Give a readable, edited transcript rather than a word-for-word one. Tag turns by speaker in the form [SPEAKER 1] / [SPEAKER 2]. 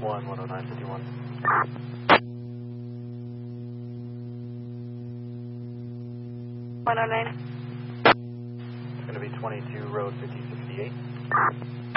[SPEAKER 1] 10951.
[SPEAKER 2] 109.
[SPEAKER 1] It's going to be 22 road 5068.